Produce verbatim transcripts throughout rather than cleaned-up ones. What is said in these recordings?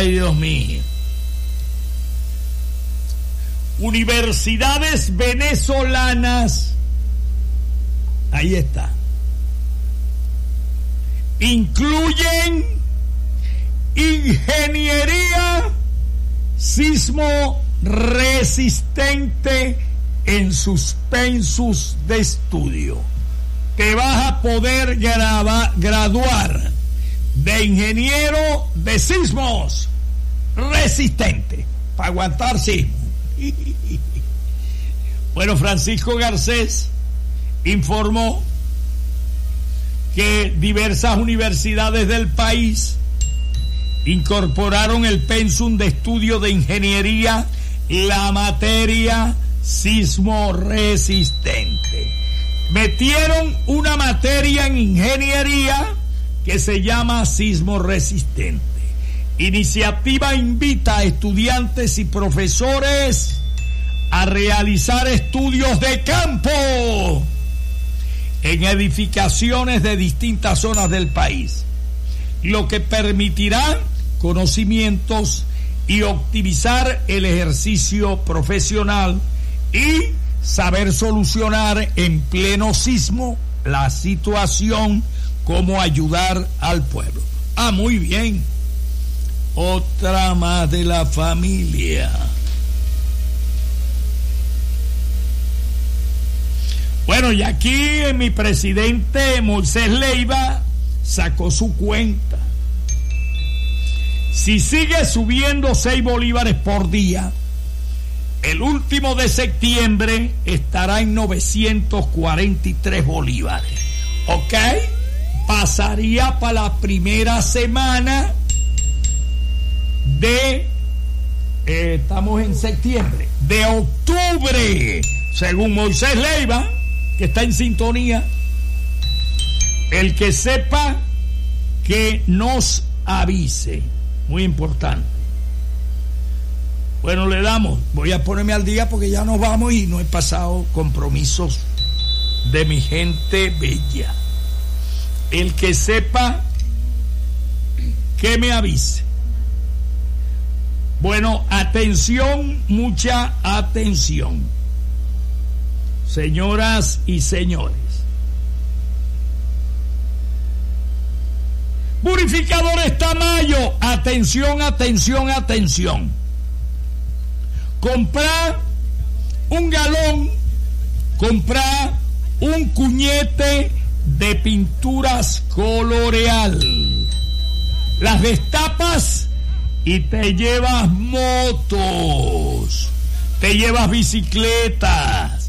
Ay, Dios mío. Universidades venezolanas. Ahí está. Incluyen ingeniería sismo resistente en sus pensus de estudio. Te vas a poder graba, graduar de ingeniero de sismos resistente para aguantar sismos. Bueno, Francisco Garcés informó que diversas universidades del país incorporaron el pensum de estudio de ingeniería la materia sismo resistente. Metieron una materia en ingeniería que se llama sismo resistente. Iniciativa invita a estudiantes y profesores a realizar estudios de campo en edificaciones de distintas zonas del país, lo que permitirá conocimientos y optimizar el ejercicio profesional y saber solucionar en pleno sismo la situación, cómo ayudar al pueblo. Ah, muy bien. Otra más de la familia. Bueno, y aquí mi presidente Moisés Leiva sacó su cuenta. Si sigue subiendo seis bolívares por día, el último de septiembre estará en novecientos cuarenta y tres bolívares. ¿Ok? Pasaría para la primera semana de, eh, estamos en septiembre, de octubre, según Moisés Leiva, que está en sintonía. El que sepa, que nos avise. Muy importante. Bueno, le damos. Voy a ponerme al día porque ya nos vamos y no he pasado compromisos de mi gente bella. El que sepa, que me avise. Bueno, atención, mucha atención. Señoras y señores. Purificadores Tamayo, atención, atención, atención. Comprar un galón, comprar un cuñete de pinturas Coloreal. Las destapas y te llevas motos, te llevas bicicletas,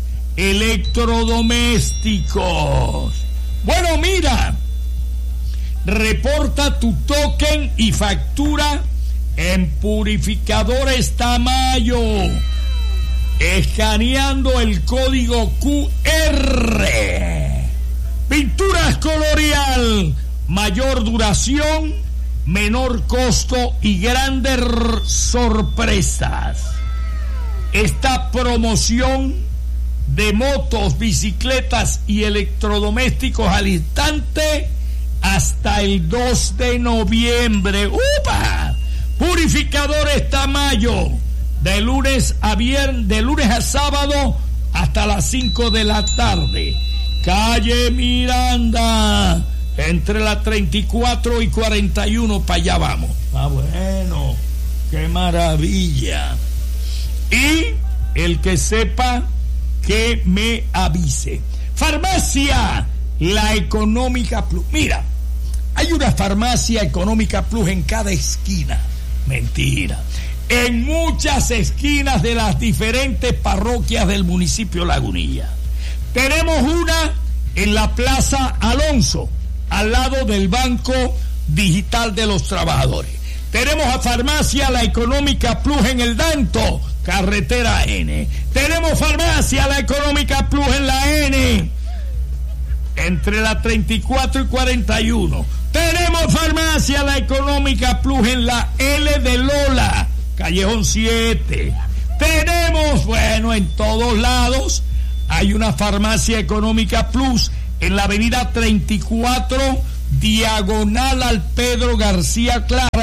electrodomésticos. Bueno, mira, reporta tu token y factura en Purificadores Tamayo, escaneando el código Q R. Pinturas Coloreal, mayor duración, menor costo y grandes sorpresas. Esta promoción de motos, bicicletas y electrodomésticos al instante hasta el dos de noviembre. ¡Upa! Purificadores Tamayo, de lunes a viernes, de lunes a sábado hasta las cinco de la tarde. Calle Miranda, entre la treinta y cuatro y cuarenta y uno, para allá vamos. Ah, bueno, qué maravilla. Y el que sepa, que me avise. Farmacia La Económica Plus. Mira, hay una farmacia Económica Plus en cada esquina. Mentira. En muchas esquinas de las diferentes parroquias del municipio Lagunilla. Tenemos una en la Plaza Alonso, al lado del Banco Digital de los Trabajadores. Tenemos a Farmacia La Económica Plus en el Danto, carretera N. Tenemos Farmacia La Económica Plus en la N, entre la treinta y cuatro y cuarenta y uno. Tenemos Farmacia La Económica Plus en la L de Lola, Callejón siete. Tenemos, bueno, en todos lados hay una Farmacia Económica Plus en la avenida treinta y cuatro, diagonal al Pedro García Clara,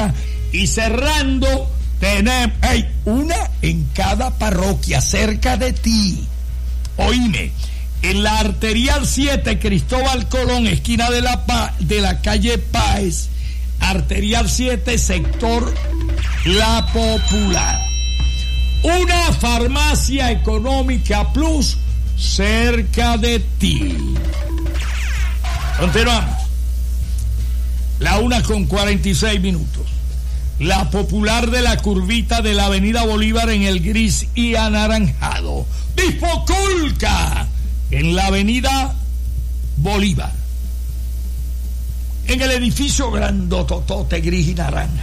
Y cerrando, tenemos hey, una en cada parroquia cerca de ti. Oíme, en la Arterial siete, Cristóbal Colón, esquina de la, pa, de la calle Páez, Arterial siete, sector La Popular. Una farmacia económica plus cerca de ti. Continuamos. La una con cuarenta y seis minutos. La Popular de la curvita de la Avenida Bolívar en el gris y anaranjado. Dispocolca en la Avenida Bolívar. En el edificio grandototote gris y naranja.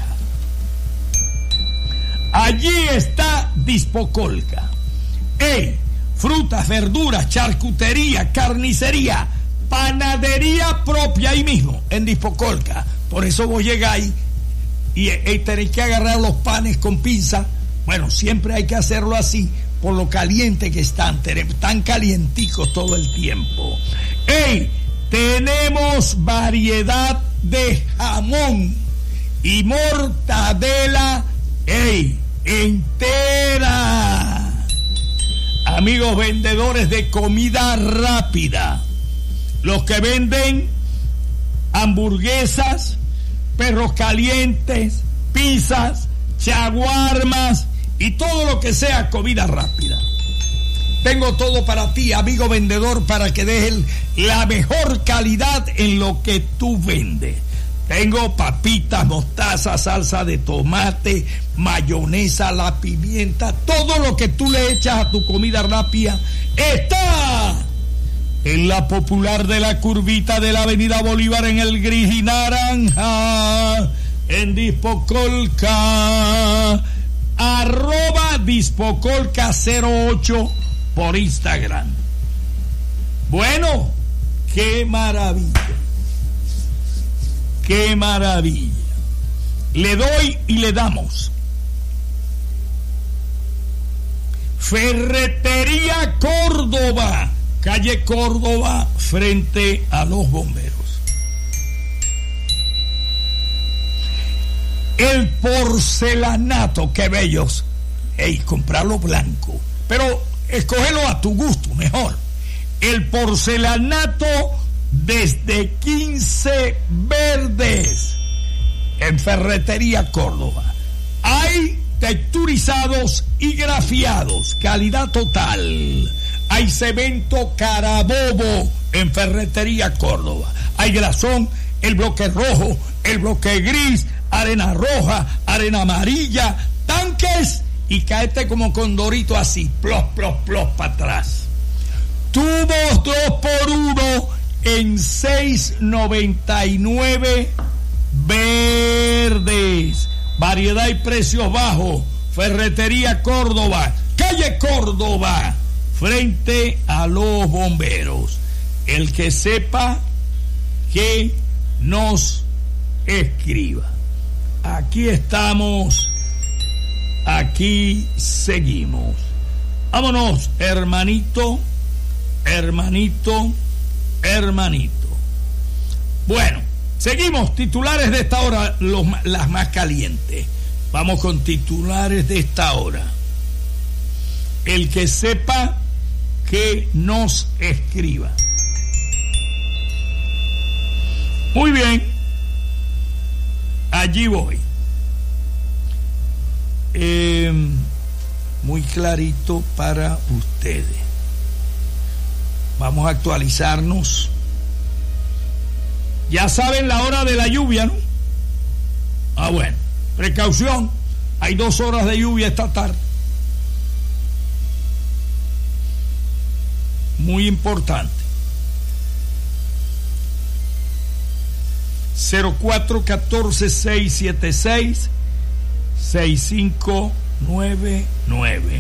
Allí está Dispocolca. ¡Ey! Frutas, verduras, charcutería, carnicería, panadería propia ahí mismo, en Dispocolca. Por eso vos llegáis y, y tenéis que agarrar los panes con pinza. Bueno, siempre hay que hacerlo así, por lo caliente que están, están calienticos todo el tiempo. ¡Ey! Tenemos variedad de jamón y mortadela, ¡ey! Entera. Amigos vendedores de comida rápida, los que venden hamburguesas, perros calientes, pizzas, chaguarmas y todo lo que sea comida rápida. Tengo todo para ti, amigo vendedor, para que dejes la mejor calidad en lo que tú vendes. Tengo papitas, mostaza, salsa de tomate, mayonesa, la pimienta, todo lo que tú le echas a tu comida rápida está en la Popular de la curvita de la Avenida Bolívar en el gris y naranja, en Dispocolca, arroba Dispocolca cero ocho por Instagram. Bueno, qué maravilla. ¡Qué maravilla! Le doy y le damos. Ferretería Córdoba, calle Córdoba, frente a los bomberos. El porcelanato, qué bellos. Ey, comprarlo blanco, pero escógelo a tu gusto, mejor. El porcelanato desde quince verdes en Ferretería Córdoba. Hay texturizados y grafiados, calidad total. Hay cemento Carabobo en Ferretería Córdoba. Hay grasón, el bloque rojo, el bloque gris, arena roja, arena amarilla, tanques y caete como condorito así, plos, plos, plos para atrás. Tubos dos por uno en seis noventa y nueve verdes. Variedad y precios bajos. Ferretería Córdoba, calle Córdoba, frente a los bomberos. El que sepa, que nos escriba. Aquí estamos, aquí seguimos. Vámonos, hermanito, hermanito, hermanito. Bueno, seguimos. Titulares de esta hora, los, las más calientes. Vamos con titulares de esta hora. El que sepa, que nos escriba. Muy bien, allí voy. Eh, muy clarito para ustedes. Vamos a actualizarnos. Ya saben la hora de la lluvia, ¿no? Ah, bueno, precaución. Hay dos horas de lluvia esta tarde. Muy importante. cero cuatro uno cuatro seis siete seis seis cinco nueve nueve.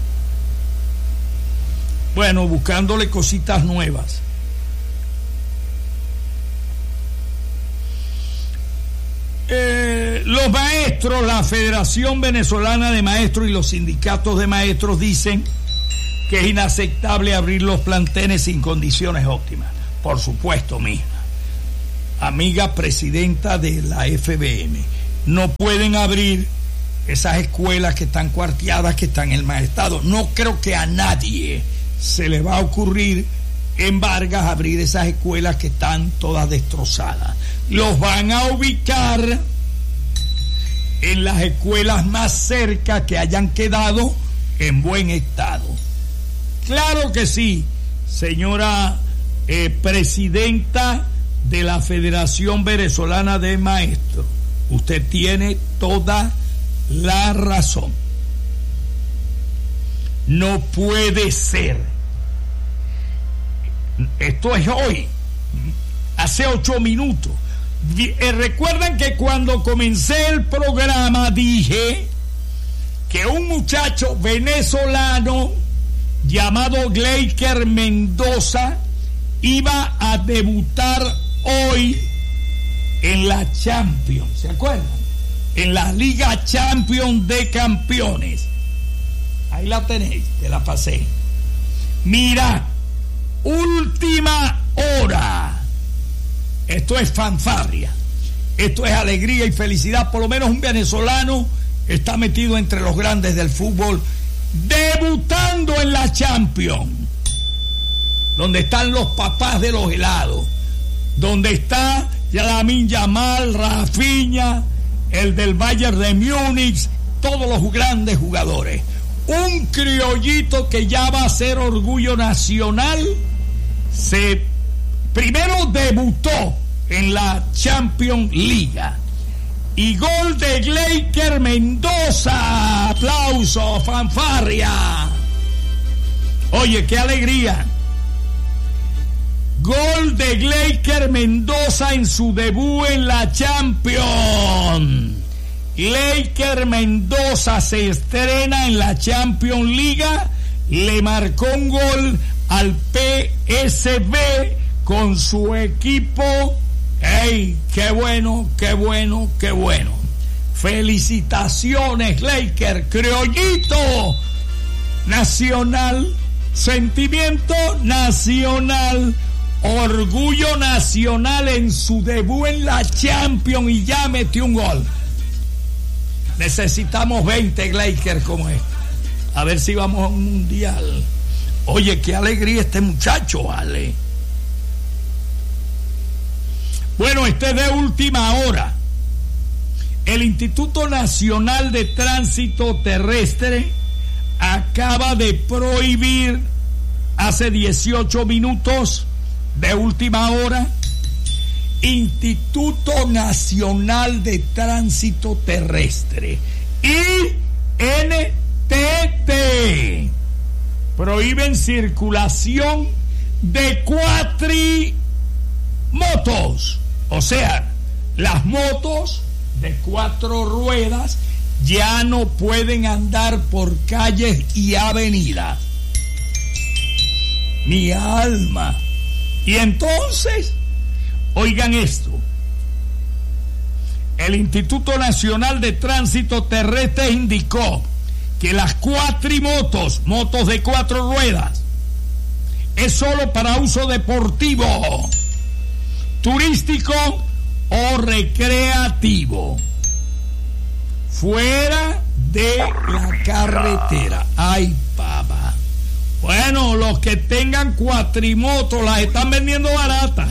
Bueno, buscándole cositas nuevas. Eh, los maestros, la Federación Venezolana de Maestros y los sindicatos de maestros dicen que es inaceptable abrir los planteles sin condiciones óptimas. Por supuesto, misma amiga presidenta de la F B M, no pueden abrir esas escuelas que están cuarteadas, que están en mal estado. No creo que a nadie se le va a ocurrir en Vargas abrir esas escuelas que están todas destrozadas. Los van a ubicar en las escuelas más cerca que hayan quedado en buen estado. Claro que sí, señora eh, presidenta de la Federación Venezolana de Maestros. Usted tiene toda la razón. No puede ser. Esto es hoy, hace ocho minutos. Eh, recuerdan que cuando comencé el programa dije que un muchacho venezolano llamado Gleiker Mendoza iba a debutar hoy en la Champions, ¿se acuerdan? En la Liga Champions de Campeones. Ahí la tenéis, te la pasé. Mira, última hora. Esto es fanfarria, esto es alegría y felicidad. Por lo menos un venezolano está metido entre los grandes del fútbol, debutando en la Champions, donde están los papás de los helados, donde está Lamine Yamal, Rafinha, el del Bayern de Múnich, todos los grandes jugadores. Un criollito que ya va a ser orgullo nacional, se primero debutó en la Champions League. Y gol de Gleiker Mendoza. Aplauso, fanfarria. Oye, qué alegría. Gol de Gleiker Mendoza en su debut en la Champions. Gleiker Mendoza se estrena en la Champions League. Le marcó un gol al P S V con su equipo. ¡Ey! ¡Qué bueno, qué bueno, qué bueno! Felicitaciones, Gleiker, criollito nacional, sentimiento nacional, orgullo nacional en su debut en la Champions y ya metió un gol. Necesitamos veinte Gleiker como este. A ver si vamos a un mundial. Oye, qué alegría este muchacho, vale. Bueno, este es de última hora. El Instituto Nacional de Tránsito Terrestre acaba de prohibir hace dieciocho minutos, de última hora, Instituto Nacional de Tránsito Terrestre, I N T T, prohíben circulación de cuatrimotos. O sea, las motos de cuatro ruedas ya no pueden andar por calles y avenidas. Mi alma. Y entonces, oigan esto. El Instituto Nacional de Tránsito Terrestre indicó que las cuatrimotos, motos de cuatro ruedas, es solo para uso deportivo, turístico o recreativo, fuera de la carretera. Ay, papá. Bueno, los que tengan cuatrimotos las están vendiendo baratas.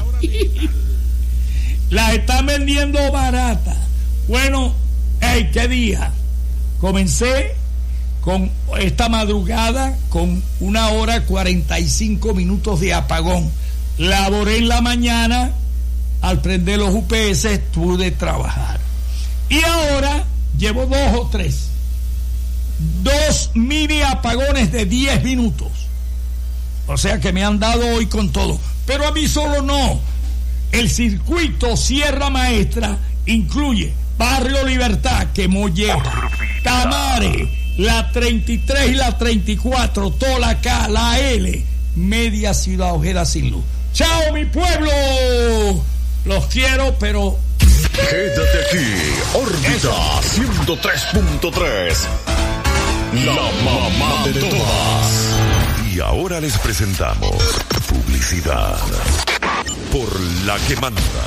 Las están vendiendo baratas. Bueno, hey, ¿qué día? Comencé con esta madrugada con una hora cuarenta y cinco minutos de apagón. Laboré en la mañana. Al prender los U P S pude trabajar. Y ahora llevo dos o tres. Dos mini apagones de diez minutos. O sea que me han dado hoy con todo. Pero a mí solo no. El circuito Sierra Maestra incluye Barrio Libertad, Quemolleja, Tamare, la treinta y tres y la treinta y cuatro, Tolacá, la L, media Ciudad Ojeda sin luz. ¡Chao, mi pueblo! Los quiero, pero... Quédate aquí, órbita ciento tres punto tres. La mamá de todas. Y ahora les presentamos publicidad por La que manda.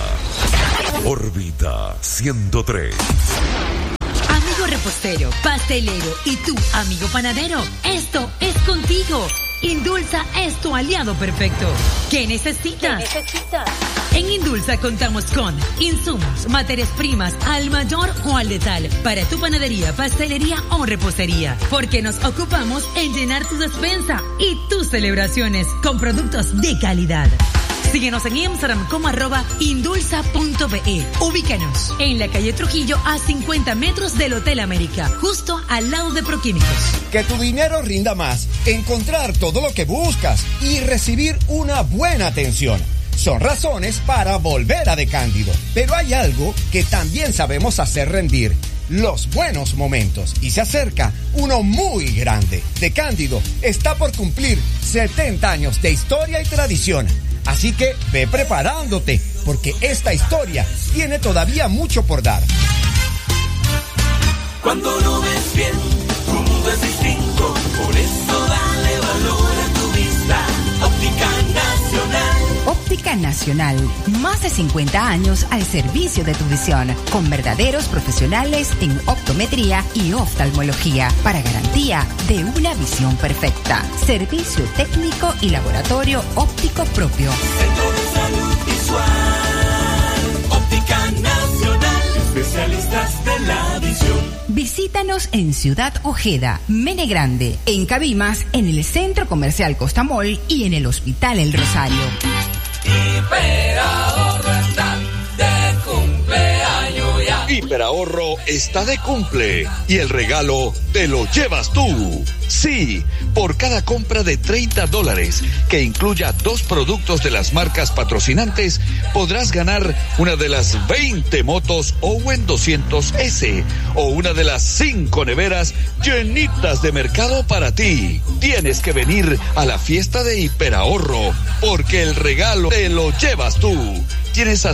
Órbita ciento tres. Amigo repostero, pastelero y tú, amigo panadero, esto es contigo. Indulsa es tu aliado perfecto. ¿Qué necesitas? ¿Qué necesitas? En Indulsa contamos con insumos, materias primas al mayor o al letal para tu panadería, pastelería o repostería, porque nos ocupamos en llenar tu despensa y tus celebraciones con productos de calidad. Síguenos en Instagram como arroba indulsa punto be. Ubícanos en la calle Trujillo a cincuenta metros del Hotel América, justo al lado de Proquímicos. Que tu dinero rinda más, encontrar todo lo que buscas y recibir una buena atención son razones para volver a De Cándido. Pero hay algo que también sabemos hacer rendir: los buenos momentos. Y se acerca uno muy grande. De Cándido está por cumplir setenta años de historia y tradición. Así que ve preparándote, porque esta historia tiene todavía mucho por dar. Cuando lo ves bien, tu mundo es distinto. Por eso dale valor a tu vista. Óptica Nacional. Óptica Nacional, más de cincuenta años al servicio de tu visión, con verdaderos profesionales en optometría y oftalmología, para garantía de una visión perfecta. Servicio técnico y laboratorio óptico propio. Centro de Salud Visual. Óptica Nacional, especialistas de la visión. Visítanos en Ciudad Ojeda, Mene Grande, en Cabimas, en el Centro Comercial Costa Mall y en el Hospital El Rosario. Hiperahorro está de cumpleaños ya. Hiperahorro está de cumple y el regalo te lo llevas tú. Sí, por cada compra de treinta dólares que incluya dos productos de las marcas patrocinantes, podrás ganar una de las veinte motos Owen doscientos ese o una de las cinco neveras llenitas de mercado para ti. Tienes que venir a la fiesta de Hiperahorro, porque el regalo te lo llevas tú. Tienes hasta